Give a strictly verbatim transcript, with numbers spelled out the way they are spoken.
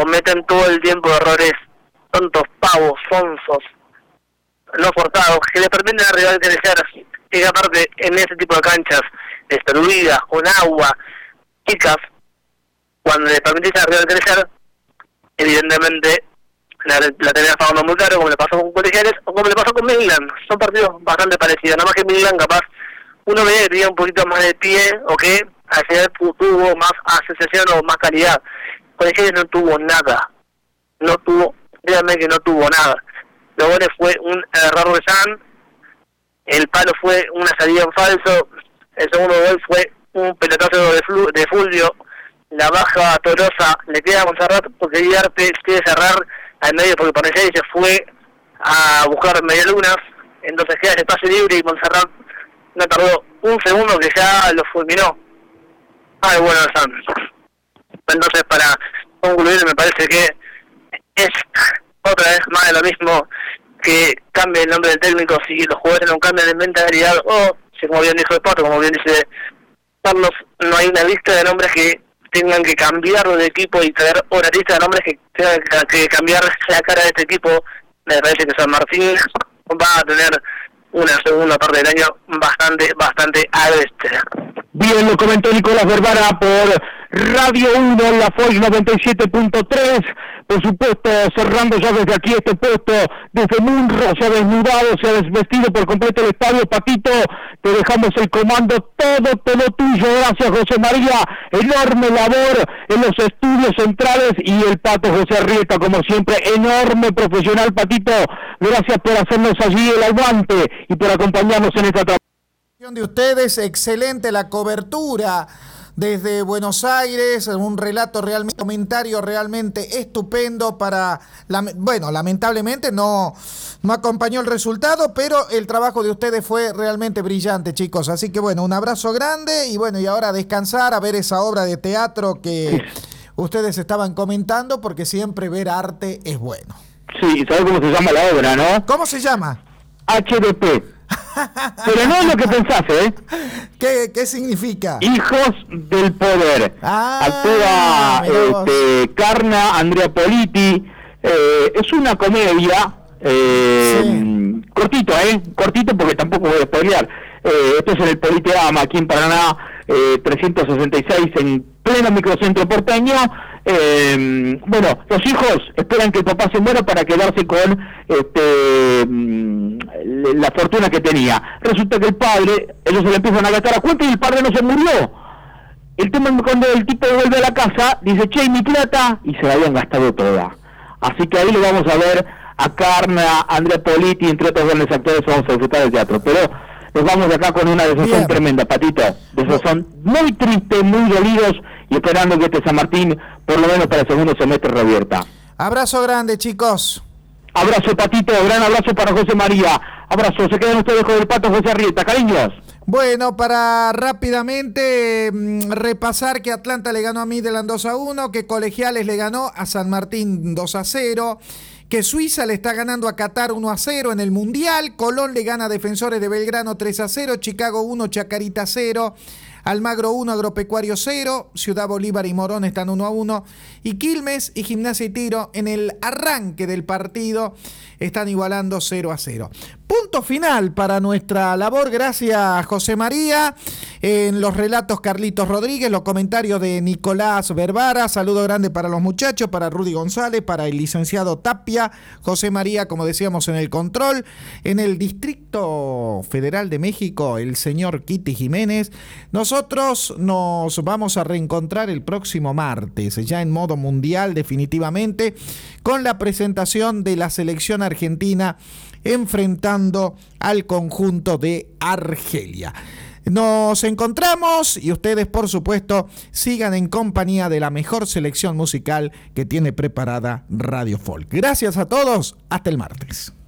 cometen todo el tiempo errores tontos, pavos, sonsos, no forzados, que le permiten al rival crecer, y que aparte en ese tipo de canchas destruidas, con agua, chicas, cuando le permitís al rival crecer, evidentemente la, la terminás pagando muy caro, como le pasó con Colegiales o como le pasó con Midland. Son partidos bastante parecidos, nada más que Midland capaz uno veía que tenía un poquito más de pie, o que ayer tuvo más asociación o más calidad. Colegiales no tuvo nada, no tuvo, realmente no tuvo nada. Lo bueno fue un error de San, el palo fue una salida en falso, el segundo gol fue un pelotazo de, Flu, de Fulvio, la baja Torosa le queda a Monserrat porque Guillarte quiere cerrar al medio porque Panelli se fue a buscar medialunas, entonces queda ese espacio libre y Monserrat no tardó un segundo que ya lo fulminó. Ah, bueno, San. Entonces, para concluir, me parece que es otra vez más de lo mismo, que cambie el nombre del técnico si los jugadores no cambian de mentalidad, o si, como bien dijo el Pato, como bien dice Carlos, no hay una lista de nombres que tengan que cambiar de equipo y traer una lista de nombres que tengan que cambiar la cara de este equipo. Me parece que San Martín va a tener una segunda parte del año bastante, bastante agreste. Bien, lo comentó Nicolás Verbara por Radio uno, la Fox noventa y siete punto tres. Por supuesto, cerrando ya desde aquí este puesto, desde Munro se ha desnudado, se ha desvestido por completo el estadio. Patito, te dejamos el comando, todo, todo tuyo. Gracias, José María. Enorme labor en los estudios centrales, y el Pato José Arrieta, como siempre, enorme profesional. Patito, gracias por hacernos allí el aguante y por acompañarnos en esta transmisión de ustedes. Excelente la cobertura desde Buenos Aires, un relato realmente, comentario realmente estupendo para, bueno, lamentablemente no, no acompañó el resultado, pero el trabajo de ustedes fue realmente brillante, chicos, así que bueno, un abrazo grande, y bueno, y ahora a descansar, a ver esa obra de teatro que ustedes estaban comentando, porque siempre ver arte es bueno. Sí, ¿sabes cómo se llama la obra, no? ¿Cómo se llama? H D P. Pero no es lo que pensás, ¿eh? ¿Qué, qué significa? Hijos del Poder. Ah, actúa este, Carna, Andrea Politi. Eh, es una comedia eh, sí. cortito, ¿eh? Cortito porque tampoco voy a spoilear. Eh, esto es en el Politeama, aquí en Paraná, eh, trescientos sesenta y seis, en pleno microcentro porteño. Eh, bueno, los hijos esperan que el papá se muera para quedarse con este la fortuna que tenía. Resulta que el padre, ellos se le empiezan a gastar a cuenta y el padre no se murió. El tema es cuando el tipo vuelve a la casa, dice, che, mi plata, y se la habían gastado toda. Así que ahí le vamos a ver a Carna, a Andrea Politi, entre otros grandes actores, vamos a disfrutar del teatro. Pero nos vamos de acá con una desazón tremenda, Patito. Desazón muy triste, muy dolidos, y esperando que este San Martín, por lo menos para el segundo semestre, revierta. Abrazo grande, chicos. Abrazo, Patito, gran abrazo para José María. Abrazo, se quedan ustedes con el Pato José Arrieta, cariños. Bueno, para rápidamente mmm, repasar que Atlanta le ganó a Midland dos a uno, que Colegiales le ganó a San Martín dos a cero, que Suiza le está ganando a Qatar uno a cero en el Mundial, Colón le gana a Defensores de Belgrano tres a cero, Chicago uno, Chacarita cero, Almagro uno, Agropecuario cero, Ciudad Bolívar y Morón están uno a uno, y Quilmes y Gimnasia y Tiro en el arranque del partido están igualando cero a cero. Punto final para nuestra labor, gracias José María. En los relatos Carlitos Rodríguez, los comentarios de Nicolás Verbara, saludo grande para los muchachos, para Rudy González, para el licenciado Tapia, José María, como decíamos, en el control. En el Distrito Federal de México, el señor Kitty Jiménez. Nosotros nos vamos a reencontrar el próximo martes, ya en modo mundial definitivamente, con la presentación de la selección argentina enfrentando al conjunto de Argelia. Nos encontramos y ustedes, por supuesto, sigan en compañía de la mejor selección musical que tiene preparada Radio Folk. Gracias a todos, hasta el martes.